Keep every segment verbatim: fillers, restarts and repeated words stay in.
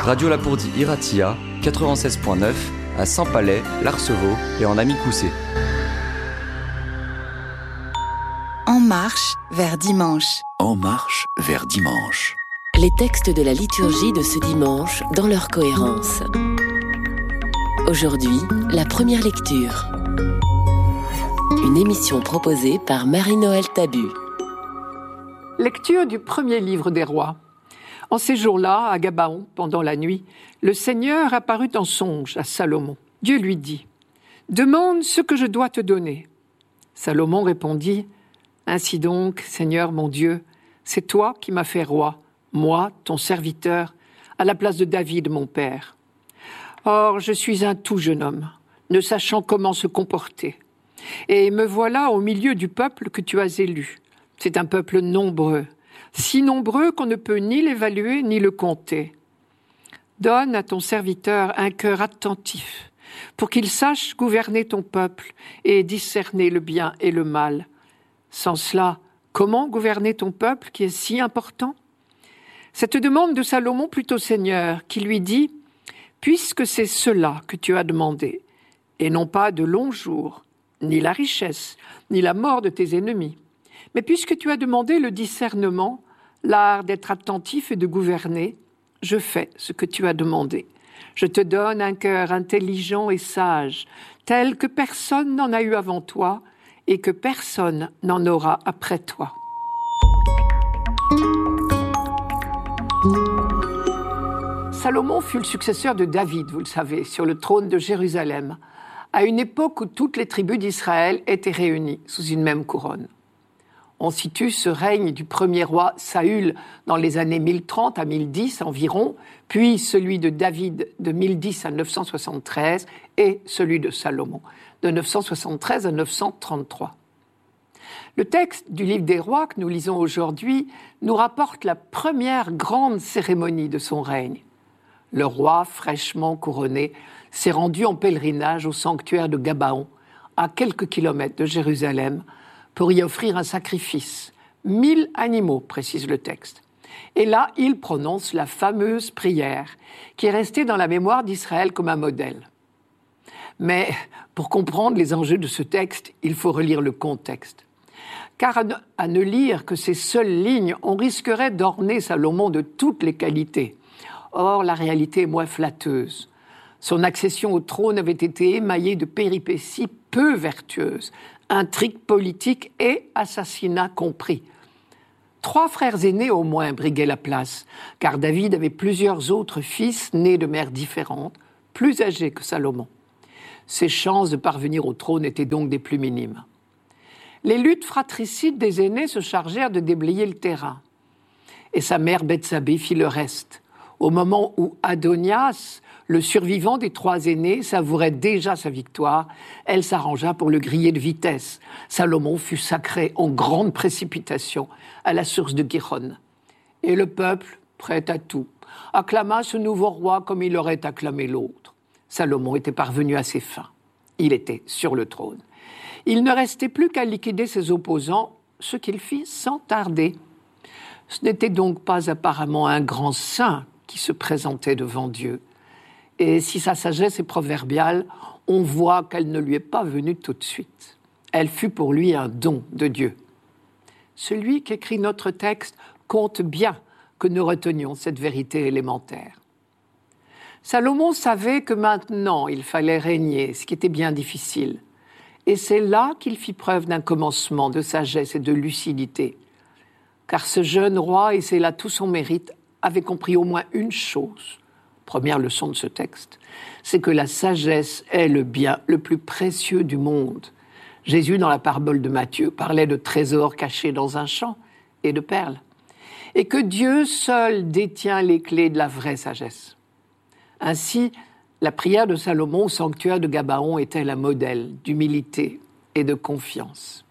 Radio Lapourdie Iratia, quatre-vingt-seize point neuf, à Saint-Palais, l'Arceveau et en Amicoussé. En marche vers dimanche. En marche vers dimanche. Les textes de la liturgie de ce dimanche dans leur cohérence. Aujourd'hui, la première lecture. Une émission proposée par Marie-Noël Tabu. Lecture du premier livre des rois. En ces jours-là, à Gabaon, pendant la nuit, le Seigneur apparut en songe à Salomon. Dieu lui dit « Demande ce que je dois te donner. » Salomon répondit « Ainsi donc, Seigneur mon Dieu, c'est toi qui m'as fait roi, moi, ton serviteur, à la place de David, mon père. Or, je suis un tout jeune homme, ne sachant comment se comporter. Et me voilà au milieu du peuple que tu as élu. C'est un peuple nombreux, si nombreux qu'on ne peut ni l'évaluer ni le compter. Donne à ton serviteur un cœur attentif, pour qu'il sache gouverner ton peuple et discerner le bien et le mal. Sans cela, comment gouverner ton peuple qui est si important ? Cette demande de Salomon plut au Seigneur, qui lui dit « Puisque c'est cela que tu as demandé, et non pas de longs jours, ni la richesse, ni la mort de tes ennemis, mais puisque tu as demandé le discernement, l'art d'être attentif et de gouverner, je fais ce que tu as demandé. Je te donne un cœur intelligent et sage, tel que personne n'en a eu avant toi et que personne n'en aura après toi. » Salomon fut le successeur de David, vous le savez, sur le trône de Jérusalem, à une époque où toutes les tribus d'Israël étaient réunies sous une même couronne. On situe ce règne du premier roi Saül dans les années mille trente à mille dix environ, puis celui de David de mille dix à neuf cent soixante-treize et celui de Salomon de neuf cent soixante-treize à neuf cent trente-trois. Le texte du livre des rois que nous lisons aujourd'hui nous rapporte la première grande cérémonie de son règne. Le roi, fraîchement couronné, s'est rendu en pèlerinage au sanctuaire de Gabaon, à quelques kilomètres de Jérusalem, pour y offrir un sacrifice. Mille animaux, précise le texte. Et là, il prononce la fameuse prière, qui est restée dans la mémoire d'Israël comme un modèle. Mais pour comprendre les enjeux de ce texte, il faut relire le contexte. Car à ne, à ne lire que ces seules lignes, on risquerait d'orner Salomon de toutes les qualités. Or, la réalité est moins flatteuse. Son accession au trône avait été émaillée de péripéties peu vertueuses, intrigues politiques et assassinats compris. Trois frères aînés au moins briguaient la place, car David avait plusieurs autres fils nés de mères différentes, plus âgés que Salomon. Ses chances de parvenir au trône étaient donc des plus minimes. Les luttes fratricides des aînés se chargèrent de déblayer le terrain. Et sa mère Bethsabée fit le reste. Au moment où Adonias, le survivant des trois aînés, savourait déjà sa victoire, elle s'arrangea pour le griller de vitesse. Salomon fut sacré en grande précipitation à la source de Gihon. Et le peuple, prêt à tout, acclama ce nouveau roi comme il aurait acclamé l'autre. Salomon était parvenu à ses fins. Il était sur le trône. Il ne restait plus qu'à liquider ses opposants, ce qu'il fit sans tarder. Ce n'était donc pas apparemment un grand saint qui se présentait devant Dieu. Et si sa sagesse est proverbiale, on voit qu'elle ne lui est pas venue tout de suite. Elle fut pour lui un don de Dieu. Celui qu'écrit notre texte compte bien que nous retenions cette vérité élémentaire. Salomon savait que maintenant il fallait régner, ce qui était bien difficile. Et c'est là qu'il fit preuve d'un commencement de sagesse et de lucidité. Car ce jeune roi, et c'est là tout son mérite, avait compris au moins une chose. Première leçon de ce texte, c'est que la sagesse est le bien le plus précieux du monde. Jésus, dans la parabole de Matthieu, parlait de trésors cachés dans un champ et de perles. Et que Dieu seul détient les clés de la vraie sagesse. Ainsi, la prière de Salomon au sanctuaire de Gabaon était un modèle d'humilité et de confiance.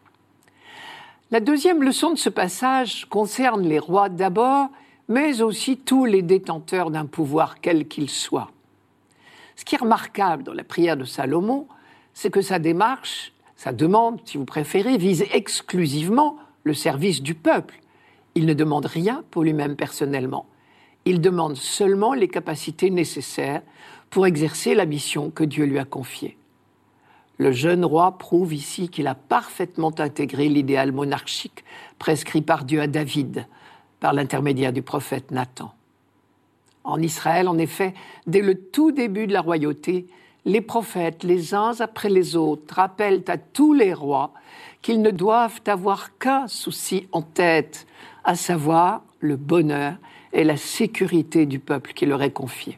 La deuxième leçon de ce passage concerne les rois d'abord, mais aussi tous les détenteurs d'un pouvoir quel qu'il soit. Ce qui est remarquable dans la prière de Salomon, c'est que sa démarche, sa demande, si vous préférez, vise exclusivement le service du peuple. Il ne demande rien pour lui-même personnellement. Il demande seulement les capacités nécessaires pour exercer la mission que Dieu lui a confiée. Le jeune roi prouve ici qu'il a parfaitement intégré l'idéal monarchique prescrit par Dieu à David, par l'intermédiaire du prophète Nathan. En Israël, en effet, dès le tout début de la royauté, les prophètes, les uns après les autres, rappellent à tous les rois qu'ils ne doivent avoir qu'un souci en tête, à savoir le bonheur et la sécurité du peuple qui leur est confié.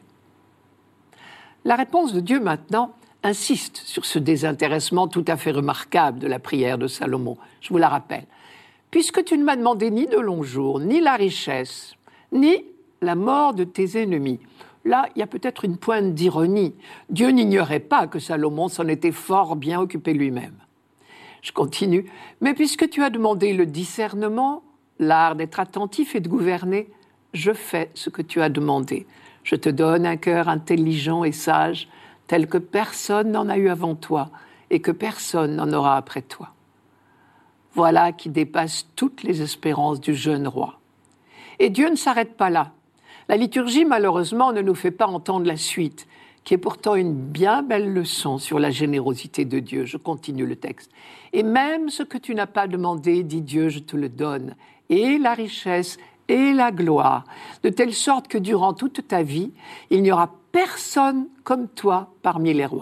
La réponse de Dieu maintenant insiste sur ce désintéressement tout à fait remarquable de la prière de Salomon. Je vous la rappelle. « Puisque tu ne m'as demandé ni de longs jours, ni la richesse, ni la mort de tes ennemis. » Là, il y a peut-être une pointe d'ironie. Dieu n'ignorait pas que Salomon s'en était fort bien occupé lui-même. Je continue. « Mais puisque tu as demandé le discernement, l'art d'être attentif et de gouverner, je fais ce que tu as demandé. Je te donne un cœur intelligent et sage, tel que personne n'en a eu avant toi et que personne n'en aura après toi. » Voilà qui dépasse toutes les espérances du jeune roi. Et Dieu ne s'arrête pas là. La liturgie, malheureusement, ne nous fait pas entendre la suite, qui est pourtant une bien belle leçon sur la générosité de Dieu. Je continue le texte. « Et même ce que tu n'as pas demandé, dit Dieu, je te le donne, et la richesse et la gloire, de telle sorte que durant toute ta vie, il n'y aura personne comme toi parmi les rois. »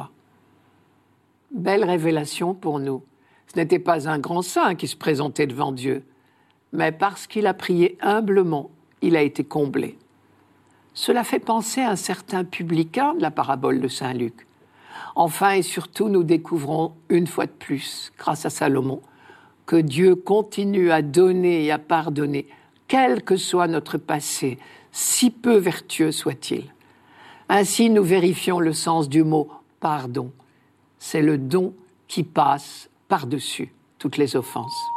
Belle révélation pour nous. Ce n'était pas un grand saint qui se présentait devant Dieu, mais parce qu'il a prié humblement, il a été comblé. Cela fait penser à un certain publicain de la parabole de Saint Luc. Enfin et surtout, nous découvrons une fois de plus, grâce à Salomon, que Dieu continue à donner et à pardonner, quel que soit notre passé, si peu vertueux soit-il. Ainsi, nous vérifions le sens du mot « pardon ». C'est le don qui passe par-dessus toutes les offenses.